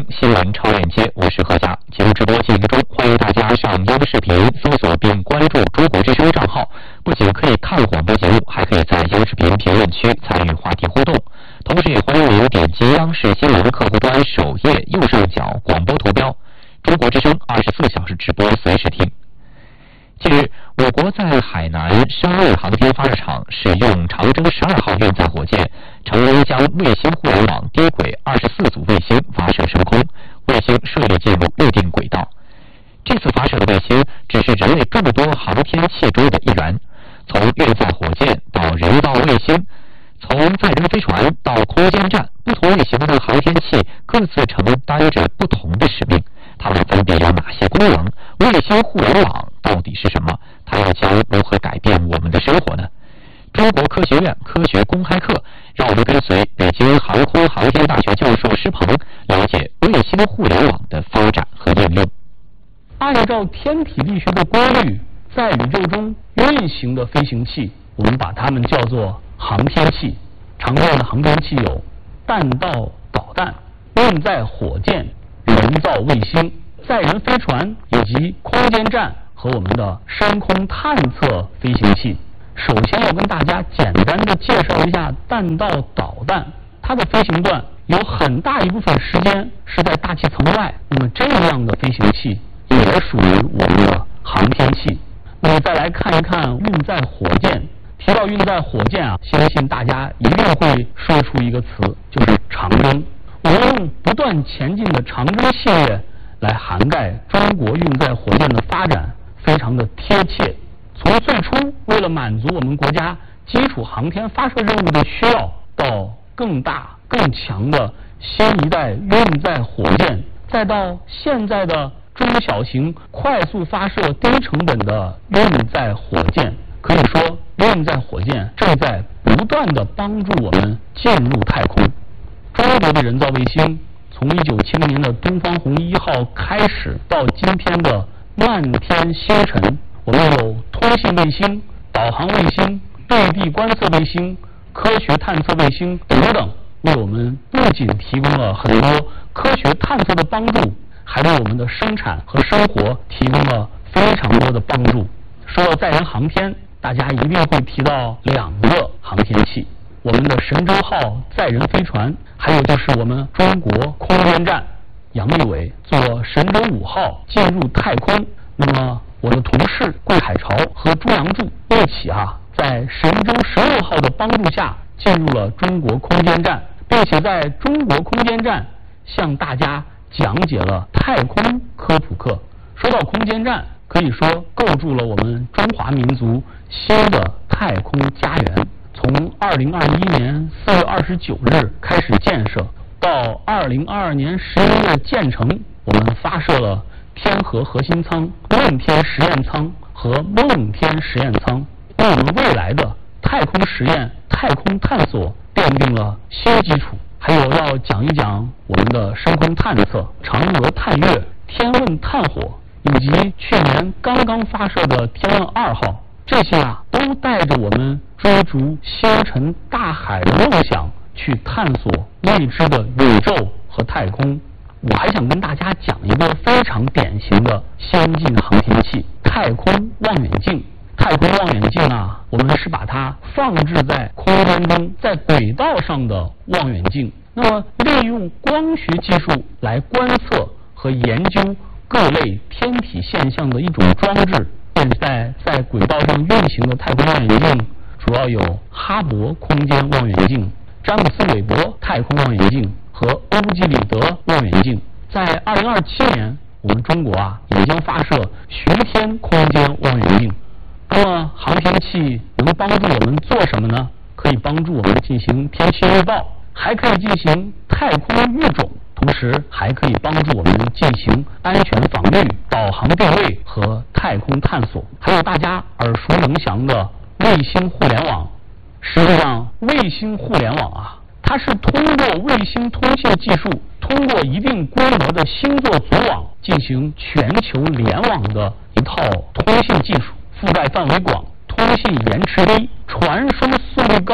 新闻超链接，我是何佳。节目直播进行中，欢迎大家上央视频搜索并关注中国之声账号，不仅可以看广播节目，还可以在央视频评论区参与话题互动。同时也欢迎您点击央视新闻客户端首页右上角广播图标，中国之声24小时直播随时听。近日，我国在海南商务航天发射场使用长征12号运载火箭，成功将卫星互联网低轨24组卫星发射升空，卫星顺利进入预定轨道。这次发射的卫星只是人类众多航天器中的一员，从运载火箭到人造卫星，从载人飞船到空间站，不同类型的航天器各自承担着不同的使命。它们分别有哪些功能？卫星互联网到底是什么？它又将如何改变我们的生活呢？中国科学院科学公开课，让我们跟随北京航空航天大学教授施鹏，了解卫星互联网的发展和应用。 按照天体力学的规律，在宇宙中运行的飞行器，我们把它们叫做航天器。常见的航天器有弹道导弹、运载火箭、人造卫星、载人飞船以及空间站和我们的深空探测飞行器。首先要跟大家简单的介绍一下弹道导弹，它的飞行段有很大一部分时间是在大气层外，那么这样的飞行器也属于我们的航天器。那么再来看一看运载火箭。提到运载火箭啊，相信大家一定会说出一个词，就是长征。我们用不断前进的长征系列来涵盖中国运载火箭的发展，非常的贴切。从最初为了满足我们国家基础航天发射任务的需要，到更大更强的新一代运载火箭，再到现在的中小型快速发射低成本的运载火箭，可以说运载火箭正在不断地帮助我们进入太空。中国的人造卫星从1970年的东方红1号开始，到今天的漫天星辰，我们有通信卫星、导航卫星、对地观测卫星、科学探测卫星等等，为我们不仅提供了很多科学探测的帮助，还为我们的生产和生活提供了非常多的帮助。说到载人航天，大家一定会提到两个航天器，我们的神舟号载人飞船，还有就是我们中国空间站。杨利伟坐神舟5号进入太空，那么我的同事桂海潮和朱杨柱一起在神舟16号的帮助下进入了中国空间站，并且在中国空间站向大家讲解了太空科普课。说到空间站，可以说构筑了我们中华民族新的太空家园。从2021年4月29日开始建设，到2022年11月建成，我们发射了天河核心舱、问天实验舱和梦天实验舱，为我们未来的太空实验、太空探索奠定了新基础。还有要讲一讲我们的深空探测、嫦娥探月、天问探火，以及去年刚刚发射的天问2号，这些都带着我们追逐星辰大海的梦想，去探索未知的宇宙和太空。我还想跟大家讲一个非常典型的先进航天器——太空望远镜。太空望远镜我们是把它放置在空间中，在轨道上的望远镜。那么利用光学技术来观测和研究各类天体现象的一种装置。现在在轨道上运行的太空望远镜主要有哈勃空间望远镜、詹姆斯韦伯太空望远镜和欧几里得望远镜。在2027年，我们中国也将发射巡天空间望远镜。那么航天器能帮助我们做什么呢？可以帮助我们进行天气预报，还可以进行太空育种，同时还可以帮助我们进行安全防御、导航定位和太空探索。还有大家耳熟能详的卫星互联网。实际上，卫星互联网它是通过卫星通信技术，通过一定规模的星座组网进行全球联网的一套通信技术，覆盖范围广，通信延迟低，传输速率高，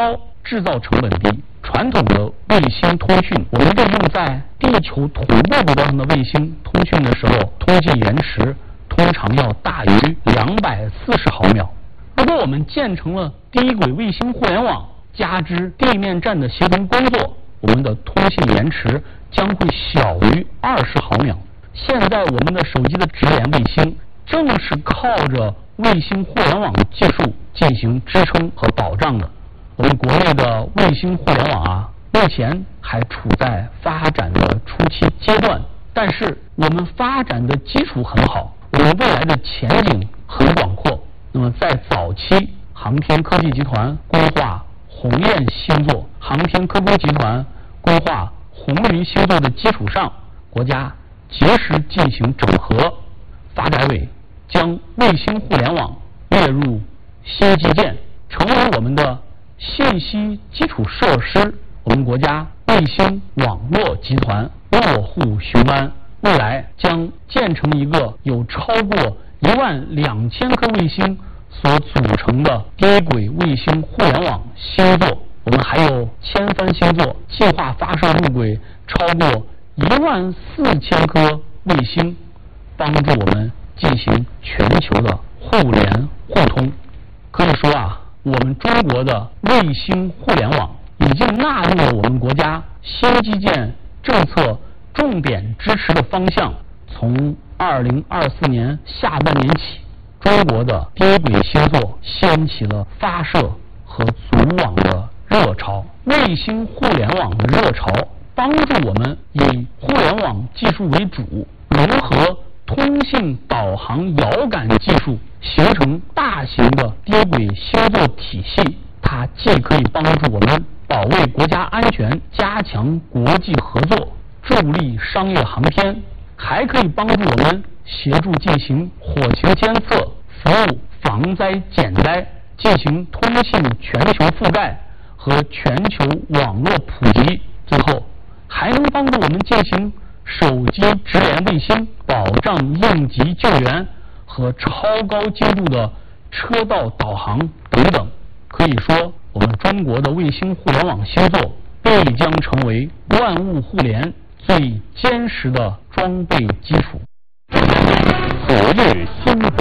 制造成本低。传统的卫星通讯，我们利用在地球同步轨道上的卫星通讯的时候，通信延迟通常要大于240毫秒。如果我们建成了低轨卫星互联网，加之地面站的协同工作，我们的通信延迟将会小于20毫秒。现在我们的手机的直连卫星，正是靠着卫星互联网技术进行支撑和保障的。我们国内的卫星互联网啊，目前还处在发展的初期阶段，但是我们发展的基础很好，我们未来的前景很广阔。那么在早期，航天科技集团规划鸿雁星座，航天科工集团规划鸿闾星座的基础上，国家及时进行整合，发改委将卫星互联网列入新基建，成为我们的信息基础设施。我们国家卫星网络集团落户雄安，未来将建成一个有超过12000颗卫星所组成的低轨卫星互联网星座。我们还有千帆星座计划发射入轨超过14000颗卫星，帮助我们进行全球的互联互通。可以说啊，我们中国的卫星互联网已经纳入了我们国家新基建政策重点支持的方向。从2024年下半年起，中国的低轨星座掀起了发射和组网的热潮，卫星互联网的热潮帮助我们以互联网技术为主，融合通信导航遥感技术，形成大型的低轨星座体系。它既可以帮助我们保卫国家安全，加强国际合作，助力商业航天，还可以帮助我们协助进行火情监测，服务防灾减灾，进行通信全球覆盖和全球网络普及。最后还能帮助我们进行手机直连卫星，保障应急救援和超高精度的车道导航等等。可以说，我们中国的卫星互联网星座必将成为万物互联最坚实的装备基础。 昨日新闻。